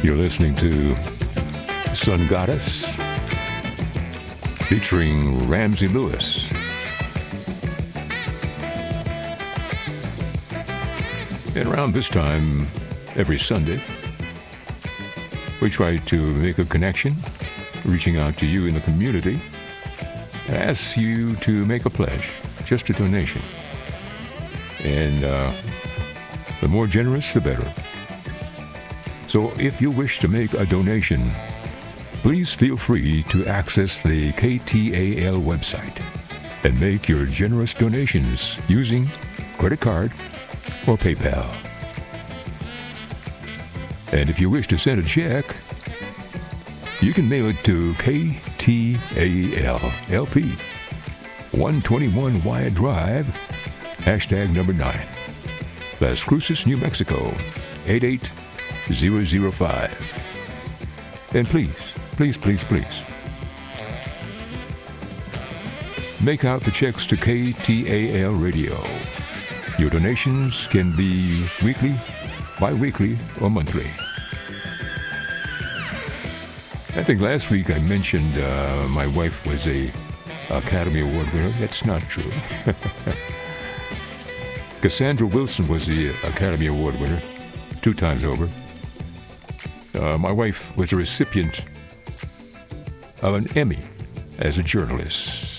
You're listening to Sun Goddess featuring Ramsey Lewis. And around this time, every Sunday, we try to make a connection, reaching out to you in the community, and ask you to make a pledge, just a donation. And the more generous, the better. So if you wish to make a donation, please feel free to access the KTAL website and make your generous donations using credit card or PayPal. And if you wish to send a check, you can mail it to KTAL LP, 121 Wyatt Drive, #9. Las Cruces, New Mexico, 88005. And please, make out the checks to KTAL Radio. Your donations can be weekly, bi-weekly, or monthly. I think last week I mentioned my wife was a Academy Award winner. That's not true. Cassandra Wilson was the Academy Award winner 2 times over. My wife was a recipient of an Emmy as a journalist.